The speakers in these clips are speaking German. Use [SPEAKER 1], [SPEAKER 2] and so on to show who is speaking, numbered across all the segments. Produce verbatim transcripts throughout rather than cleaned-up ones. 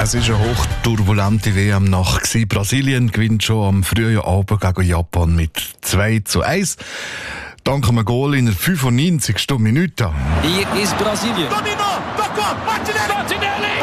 [SPEAKER 1] Es war eine hochturbulente W M-Nacht. Brasilien gewinnt schon am frühen Abend gegen Japan mit zwei zu eins. Dank einem Goal in der fünfundneunzigsten Minute.
[SPEAKER 2] Hier ist Brasilien.
[SPEAKER 3] Domino, tocco, Martinelli! Martinelli!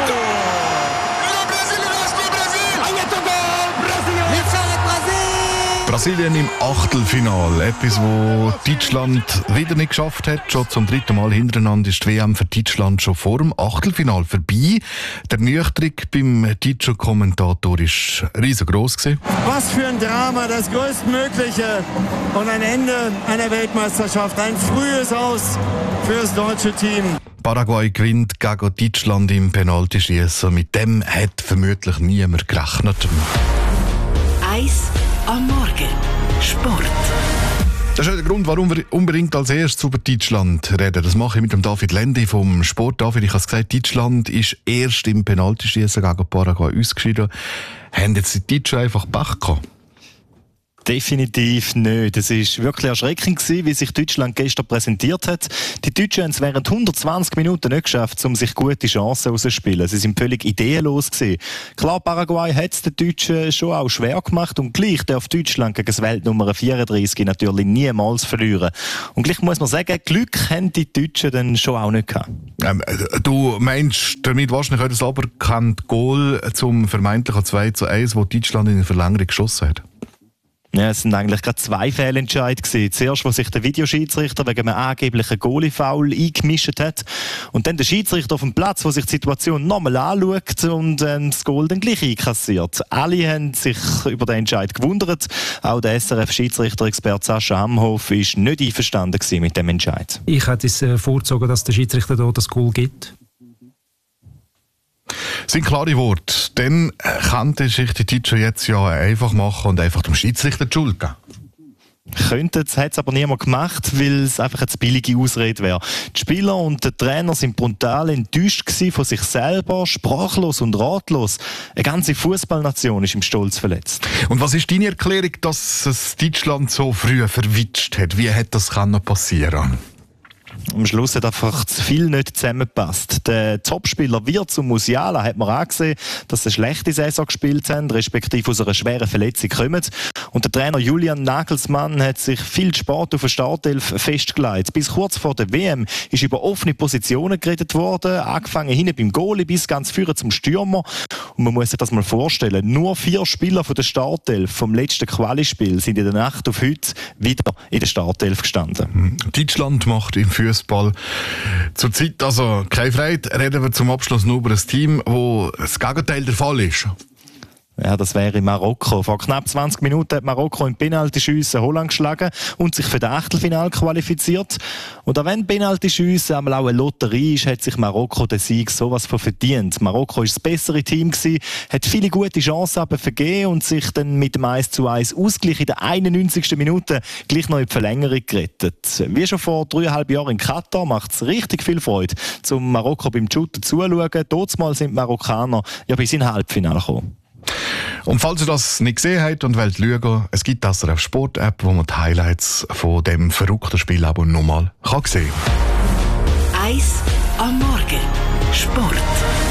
[SPEAKER 1] Brasilien im Achtelfinale. Etwas, wo Deutschland wieder nicht geschafft hat. Schon zum dritten Mal hintereinander ist die W M für Deutschland schon vor dem Achtelfinale vorbei. Der Ernüchterung beim deutschen Kommentator war riesengroß.
[SPEAKER 4] Was für ein Drama, das größtmögliche und ein Ende einer Weltmeisterschaft. Ein frühes Aus für das deutsche Team.
[SPEAKER 1] Paraguay gewinnt gegen Deutschland im Penaltyschießen. Mit dem hat vermutlich niemand gerechnet.
[SPEAKER 5] Eis am Morgen. Sport.
[SPEAKER 1] Das ist der Grund, warum wir unbedingt als erstes über Deutschland reden. Das mache ich mit dem David Lendi vom Sport. David, ich habe es gesagt, Deutschland ist erst im Penaltyschießen gegen Paraguay ausgeschieden. Haben jetzt die Deutschen einfach Pech gehabt?
[SPEAKER 6] Definitiv nicht. Es war wirklich erschreckend gewesen, wie sich Deutschland gestern präsentiert hat. Die Deutschen haben es während hundertzwanzig Minuten nicht geschafft, um sich gute Chancen rauszuspielen. Sie sind völlig ideenlos gewesen. Klar, Paraguay hat es den Deutschen schon auch schwer gemacht und gleich darf Deutschland gegen das Weltnummer vierunddreißig natürlich niemals verlieren. Und gleich muss man sagen, Glück haben die Deutschen dann schon auch nicht gehabt.
[SPEAKER 1] Ähm, du meinst damit wahrscheinlich auch das aberkannte Goal zum vermeintlichen zwei zu eins, das Deutschland in der Verlängerung geschossen hat?
[SPEAKER 6] Ja, es sind eigentlich gerade zwei Fehlentscheide gewesen. Zuerst, wo sich der Videoschiedsrichter wegen einem angeblichen Goalie-Foul eingemischt hat. Und dann der Schiedsrichter auf dem Platz, der sich die Situation nochmal anschaut und äh, das Goal dann gleich einkassiert. Alle haben sich über den Entscheid gewundert. Auch der S R F-Schiedsrichter-Experte Sascha Amhoff war nicht einverstanden gewesen mit dem Entscheid.
[SPEAKER 7] Ich hätte es äh, vorgezogen, dass der Schiedsrichter da das Goal gibt.
[SPEAKER 1] Das sind klare Worte. Dann könnte sich die Deutschen jetzt ja einfach machen und einfach dem Schiedsrichter die Schuld geben.
[SPEAKER 6] Könnte, das hat es aber niemand gemacht, weil es einfach eine billige Ausrede wäre. Die Spieler und der Trainer sind brutal enttäuscht von sich selber, sprachlos und ratlos. Eine ganze Fußballnation ist im Stolz verletzt.
[SPEAKER 1] Und was ist deine Erklärung, dass es Deutschland so früh verwitscht hat? Wie hätte das passieren können?
[SPEAKER 6] Am Schluss hat einfach zu viel nicht zusammengepasst. Der Topspieler Wirtz und Musiala hat man angesehen, dass sie eine schlechte Saison gespielt haben, respektive aus einer schweren Verletzung kommen. Und der Trainer Julian Nagelsmann hat sich viel Sport auf der Startelf festgelegt. Bis kurz vor der W M ist über offene Positionen geredet worden, angefangen hinten beim Goalie bis ganz vorne zum Stürmer. Und man muss sich das mal vorstellen, nur vier Spieler von der Startelf vom letzten Quali-Spiel sind in der Nacht auf heute wieder in der Startelf gestanden.
[SPEAKER 1] Deutschland macht im Fußball zurzeit also keine Freude. Reden wir zum Abschluss nur über ein Team, wo das Gegenteil der Fall ist.
[SPEAKER 6] Ja, das wäre Marokko. Vor knapp zwanzig Minuten hat Marokko im Penaltyschiessen Holland geschlagen und sich für das Achtelfinale qualifiziert. Und auch wenn Penaltyschiessen einmal auch eine Lotterie ist, hat sich Marokko den Sieg sowas von verdient. Marokko war das bessere Team gewesen, hat viele gute Chancen aber vergeben und sich dann mit dem eins zu eins Ausgleich in der einundneunzigsten Minute gleich noch in die Verlängerung gerettet. Wie schon vor dreieinhalb Jahren in Katar macht es richtig viel Freude, zum Marokko beim Shooten zuzuschauen. Dortmal sind die Marokkaner ja bis in Halbfinale gekommen.
[SPEAKER 1] Und falls ihr das nicht gesehen habt und wollt schauen, es gibt das auf Sport-App, wo man die Highlights von dem verrückten Spiel aber nochmal sehen kann.
[SPEAKER 5] Eis am Morgen. Sport.